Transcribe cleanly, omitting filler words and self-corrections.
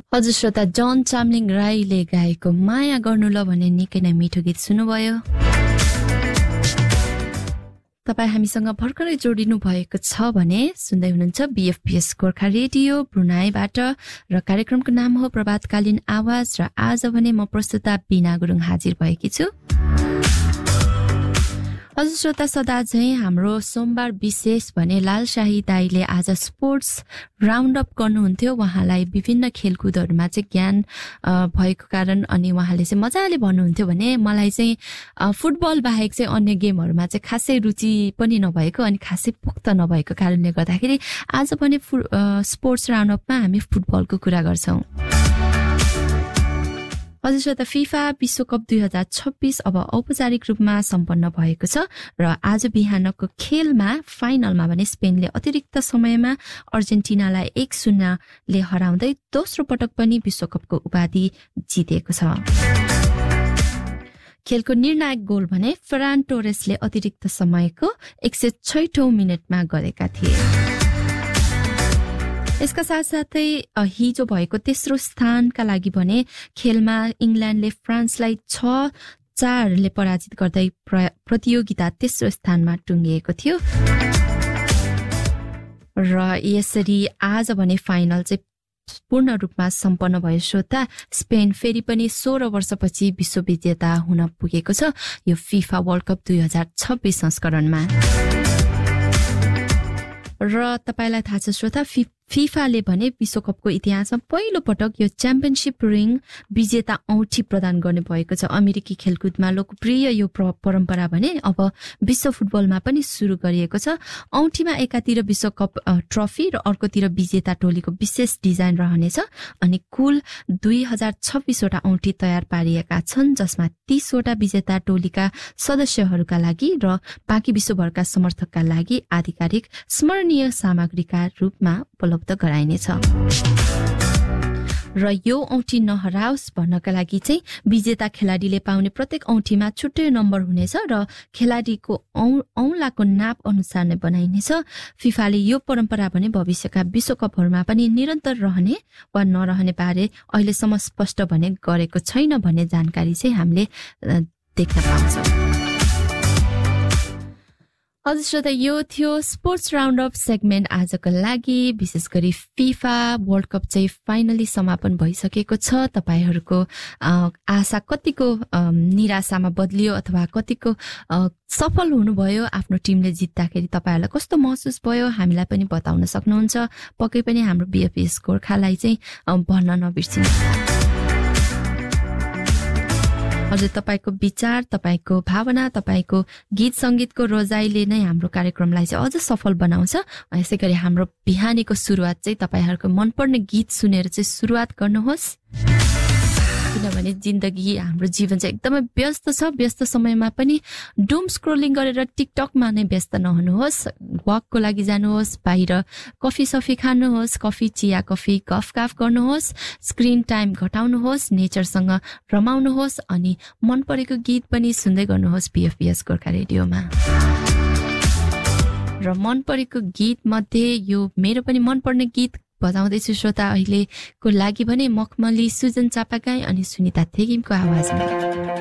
हजुर श्रोता, जन चामलिङ राईले गाएको माया गर्नु ल भन्ने निकै नै मिठो गीत सुन्नुभयो। तपाईँ हामीसँग भर्खरै जोडिनु भएको छ भने सुन्दै हुनुहुन्छ बीएफपीएस गोर्खा रेडियो ब्रुनाईबाट र कार्यक्रमको नाम हो प्रभातकालीन आवाज र आज भने म प्रस्तुता बिना गुरुङ हाजिर भएकी छु। हजुर श्रोता, सदा चाहिँ हाम्रो सोमबार विशेष भने लालशाही दाईले आज स्पोर्ट्स राउन्ड अप गर्नुहुन्थ्यो। उहाँलाई विभिन्न खेलकुदहरूमा चाहिँ ज्ञान भएको कारण अनि उहाँले चाहिँ मजाले भन्नुहुन्थ्यो भने मलाई चाहिँ फुटबल बाहेक चाहिँ अन्य गेमहरूमा चाहिँ खासै रुचि पनि नभएको अनि खासै पोख्त नभएको कारणले गर्दाखेरि आज पनि स्पोर्ट्स राउन्ड अपमा हामी फुटबलको कुरा गर्छौं। हजुर श्रोता, फिफा विश्वकप 2026 अब औपचारिक रूपमा सम्पन्न भएको छ र आज बिहानको खेलमा फाइनलमा भने स्पेनले अतिरिक्त समयमा अर्जेन्टिनालाई 1-0 ले हराउँदै दोस्रो पटक पनि विश्वकपको उपाधि जितेको छ। खेलको निर्णायक गोल भने फर्रान टोरेसले अतिरिक्त समयको 106औं मिनेटमा गरेका थिए। यसका साथसाथै हिजो भएको तेस्रो स्थानका लागि भने खेलमा इङ्ल्यान्डले फ्रान्सलाई 6-4 ले पराजित गर्दै प्रतियोगिता तेस्रो स्थानमा टुङ्गिएको थियो र यसरी आज भने फाइनल चाहिँ पूर्ण रूपमा सम्पन्न भयो। श्रोता, स्पेन फेरि पनि 16 वर्षपछि विश्व विजेता हुन पुगेको छ यो फिफा वर्ल्ड कप 2026 संस्करणमा। र तपाईलाई थाहा छ श्रोता, फिफाले भने विश्वकपको इतिहासमा पहिलो पटक यो च्याम्पियनशिप रिङ विजेता औँठी प्रदान गर्ने भएको छ। अमेरिकी खेलकुदमा लोकप्रिय यो परम्परा भने अब विश्व फुटबलमा पनि सुरु गरिएको छ। औँठीमा एकातिर विश्वकप ट्रफी र अर्कोतिर विजेता टोलीको विशेष डिजाइन रहनेछ अनि कुल 2026 वटा औँठी तयार पारिएका छन्, जसमा 30 वटा विजेता टोलीका सदस्यहरूका लागि र बाँकी विश्वभरका समर्थकका लागि आधिकारिक स्मरणीय सामग्रीका रूपमा उपलब्ध गराइनेछ। र यो औँठी नहराओस् भन्नका लागि चाहिँ विजेता खेलाडीले पाउने प्रत्येक औँठीमा छुट्टै नम्बर हुनेछ र खेलाडीको औँलाको नाप अनुसार नै बनाइनेछ। फिफाले यो परम्परा भने भविष्यका विश्वकपहरूमा पनि निरन्तर रहने वा नरहने बारे अहिलेसम्म स्पष्ट भने गरेको छैन भन्ने जानकारी चाहिँ हामीले देख्न पाउँछौँ। हजुर श्रोता, यो थियो स्पोर्ट्स राउन्ड अप सेगमेन्ट आजको लागि। विशेष गरी फिफा वर्ल्ड कप चाहिँ फाइनली समापन भइसकेको छ। तपाईहरूको आशा कतिको निराशामा बदलियो अथवा कतिको सफल हुनुभयो, आफ्नो टिमले जित्दाखेरि तपाईहरुलाई कस्तो महसुस भयो हामीलाई पनि बताउन सक्नुहुन्छ। पक्कै पनि हाम्रो बीएफपीएस गोर्खालाई चाहिँ भन्न नबिर्सिनु। हजुर, तपाईको विचार, तपाईको भावना, तपाईको गीत संगीतको रोजाइले नै हाम्रो कार्यक्रमलाई चाहिँ अझ सफल बनाउँछ। यसै गरी हाम्रो बिहानीको सुरुवात चाहिँ तपाईहरुको मनपर्ने गीत सुनेर चाहिँ सुरुवात गर्नुहोस्, किनभने जिन्दगी हाम्रो जीवन चाहिँ एकदमै व्यस्त छ। व्यस्त समयमा पनि डुम स्क्रोलिङ गरेर टिकटकमा नै व्यस्त नहुनुहोस्। वकको लागि जानुहोस्, बाहिर कफी सफी खानुहोस्, कफी चिया कफी गफगाफ गर्नुहोस्, स्क्रिन टाइम घटाउनुहोस्, नेचरसँग रमाउनुहोस् अनि मन परेको गीत पनि सुन्दै गर्नुहोस् बीएफपीएस गोर्खा रेडियोमा। र मन परेको गीत मध्ये यो मेरो पनि मनपर्ने गीत बजाउँदैछु श्रोता अहिलेको लागि भने मखमली, सुजन चापागाई अनि सुनिता थेगिमको आवाजमा।